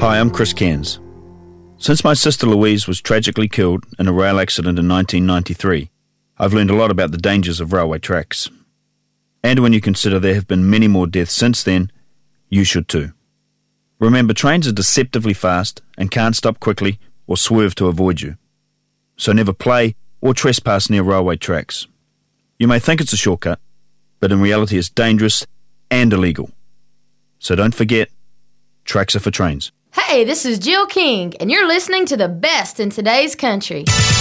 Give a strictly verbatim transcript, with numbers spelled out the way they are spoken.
Hi, I'm Chris Cairns. Since my sister Louise was tragically killed in a rail accident in nineteen ninety-three, I've learned a lot about the dangers of railway tracks. And when you consider there have been many more deaths since then, you should too. Remember, trains are deceptively fast and can't stop quickly or swerve to avoid you. So never play or trespass near railway tracks. You may think it's a shortcut, but in reality it's dangerous and illegal. So don't forget, tracks are for trains. Hey, this is Jill King, and you're listening to the best in today's country.